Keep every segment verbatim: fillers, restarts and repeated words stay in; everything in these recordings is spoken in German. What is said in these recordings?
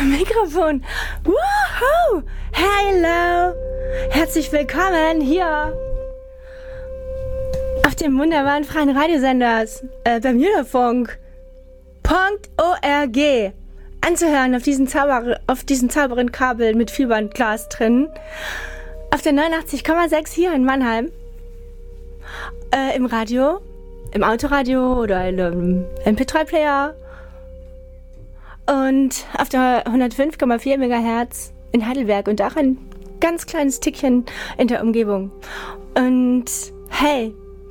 am Mikrofon. Woohoo! Hello! Herzlich willkommen hier auf dem wunderbaren freien Radiosenders äh, Bermuda-Funk Punkt .org anzuhören auf diesen, Zauber, auf diesen sauberen Kabel mit Vielbandglas drin. Auf der neunundachtzig Komma sechs hier in Mannheim. Äh, im Radio, im Autoradio oder im M P drei Player. Und auf der hundertfünf Komma vier Megahertz in Heidelberg und auch ein ganz kleines Tickchen in der Umgebung. Und hey,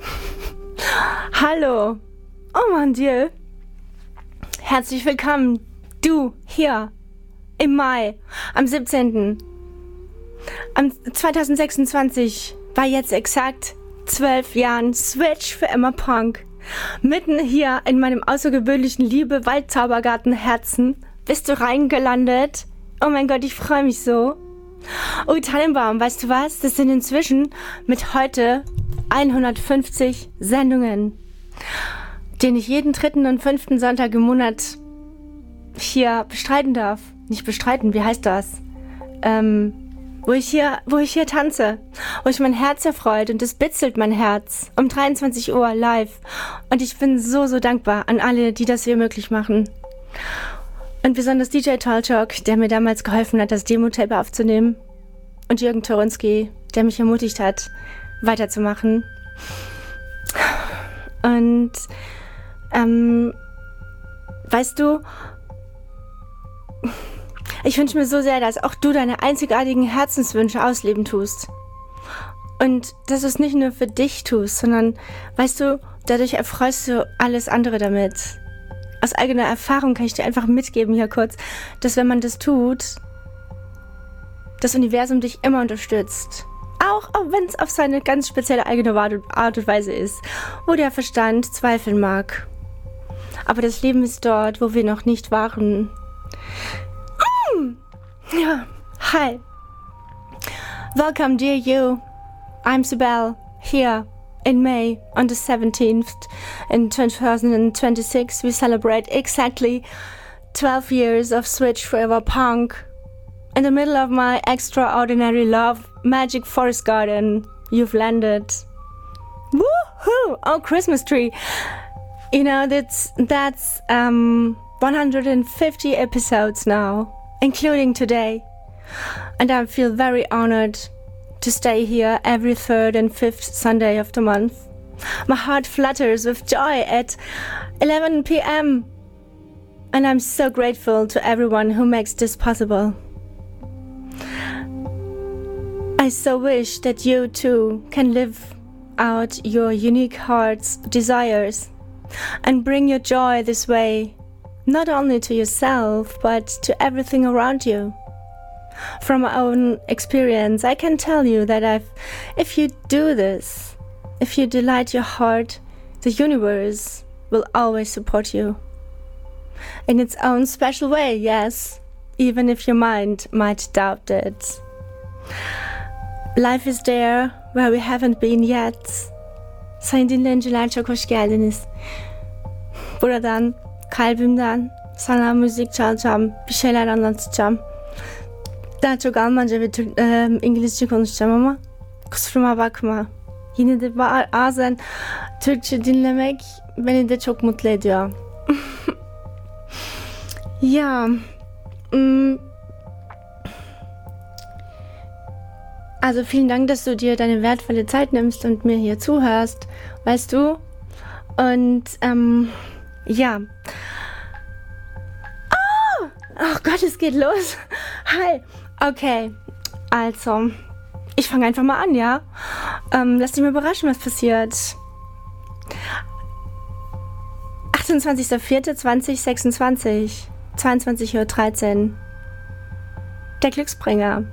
hallo, oh mon Dieu, herzlich willkommen, du hier im Mai, am siebzehnten Am zweitausendsechsundzwanzig war jetzt exakt zwölf Jahren Switch für immer Punk. Mitten hier in meinem außergewöhnlichen Liebe-Wald-Zaubergarten-Herzen bist du reingelandet. Oh mein Gott, ich freue mich so. Oh, Tannenbaum, weißt du was? Das sind inzwischen mit heute hundertfünfzig Sendungen, den ich jeden dritten und fünften Sonntag im Monat hier bestreiten darf. Nicht bestreiten, wie heißt das? Ähm... Wo ich hier, wo ich hier tanze, wo ich mein Herz erfreut und es bitzelt mein Herz um dreiundzwanzig Uhr live. Und ich bin so, so dankbar an alle, die das hier möglich machen. Und besonders D J Talchok, der mir damals geholfen hat, das Demo-Tape aufzunehmen. Und Jürgen Toronski, der mich ermutigt hat, weiterzumachen. Und, ähm, weißt du, ich wünsche mir so sehr, dass auch du deine einzigartigen Herzenswünsche ausleben tust. Und dass du es nicht nur für dich tust, sondern, weißt du, dadurch erfreust du alles andere damit. Aus eigener Erfahrung kann ich dir einfach mitgeben hier kurz, dass wenn man das tut, das Universum dich immer unterstützt. Auch, auch wenn es auf seine ganz spezielle eigene Art und Weise ist, wo der Verstand zweifeln mag. Aber das Leben ist dort, wo wir noch nicht waren. Yeah. Hi. Welcome, dear you. I'm Sibel, here in May on the seventeenth in twenty twenty-six. We celebrate exactly twelve years of Switch Forever Punk. In the middle of my extraordinary love, magic forest garden, you've landed. Woohoo! Oh, Christmas tree. You know, that's, that's um, one hundred fifty episodes now, including today. And I feel very honored to stay here every third and fifth Sunday of the month. My heart flutters with joy at eleven p.m. And I'm so grateful to everyone who makes this possible. I so wish that you too can live out your unique heart's desires and bring your joy this way, not only to yourself, but to everything around you. From my own experience, I can tell you that I've, if you do this, if you delight your heart, the universe will always support you. In its own special way, yes, even if your mind might doubt it. Life is there where we haven't been yet. Sayın dinleyiciler, çok hoş geldiniz. Buradan, kalbimden sana müzik çalacağım, bir şeyler anlatacağım. Daha çok Almanca ve Türk, e, İngilizce konuşacağım ama kusuruma bakma. Yine de bazen Türkçe dinlemek beni de çok mutlu ediyor. Ja, mm, also vielen Dank, dass du dir deine wertvolle Zeit nimmst und mir hier zuhörst, weißt du? Und, ähm, ja. Oh, oh Gott, es geht los. Hi. Okay, also, ich fange einfach mal an, ja? Ähm, lass dich mal überraschen, was passiert. achtundzwanzigster vierter zweitausendsechsundzwanzig, zweiundzwanzig Uhr dreizehn. Der Glücksbringer.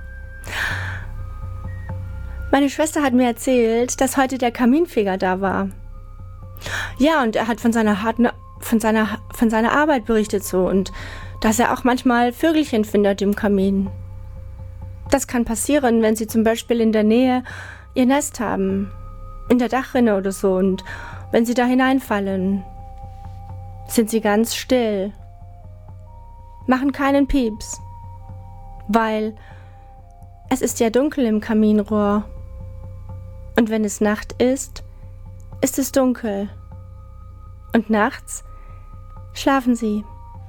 Meine Schwester hat mir erzählt, dass heute der Kaminfeger da war. Ja, und er hat von seiner harten, von seiner, von seiner Arbeit berichtet so und dass er auch manchmal Vögelchen findet im Kamin. Das kann passieren, wenn sie zum Beispiel in der Nähe ihr Nest haben, in der Dachrinne oder so, und wenn sie da hineinfallen, sind sie ganz still. machen keinen Pieps, weil es ist ja dunkel im Kaminrohr. Und wenn es Nacht ist, ist es dunkel. Und nachts schlafen sie.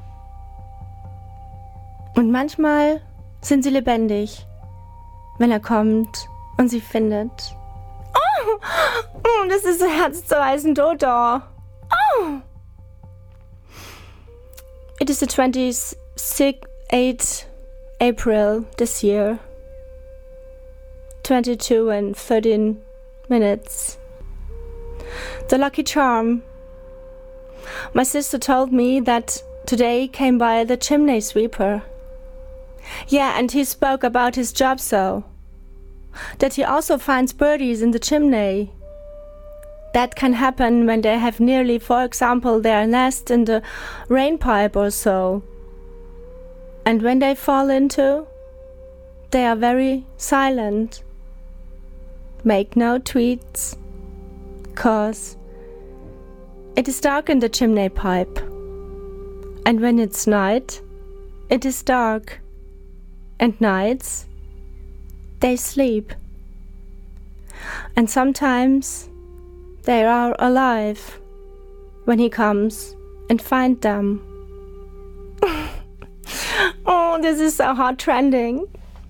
Und manchmal sind sie lebendig, wenn er kommt und sie findet. Oh, oh das ist so herzzerreißend, Dodo. Oh. It is the twenty-eighth April this year. twenty-two and thirteen minutes. The lucky charm. My sister told me that today came by the chimney sweeper. Yeah, and he spoke about his job so. That he also finds birdies in the chimney. That can happen when they have nearly, for example, their nest in the rain pipe or so. And when they fall into, they are very silent. Make no tweets, 'cause it is dark in the chimney pipe. And when it's night, it is dark. And nights, they sleep. And sometimes they are alive when he comes and finds them. Oh, this is so hot trending.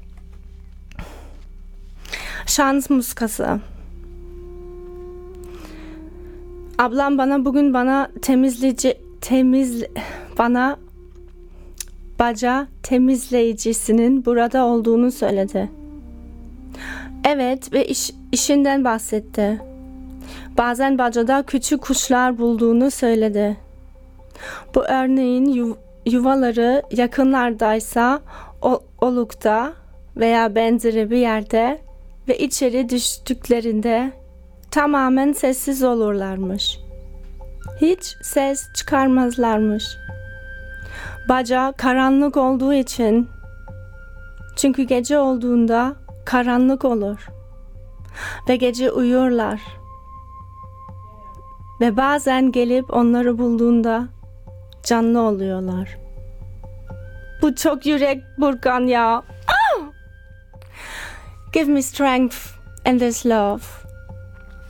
Şans muskası. Ablam bana bugün bana temizleyici temiz bana baca temizleyicisinin burada olduğunu söyledi. Evet ve iş, işinden bahsetti. Bazen bacada küçük kuşlar bulduğunu söyledi. Bu örneğin yu, yuvaları yakınlardaysa o, olukta veya benzeri bir yerde ve içeri düştüklerinde tamamen sessiz olurlarmış. Hiç ses çıkarmazlarmış. Baca karanlık olduğu için, çünkü gece olduğunda karanlık olur ve gece uyurlar. Ve bazen gelip onları bulduğunda canlı oluyorlar. Bu çok yürek burkan ya. Oh! Give me strength and this love.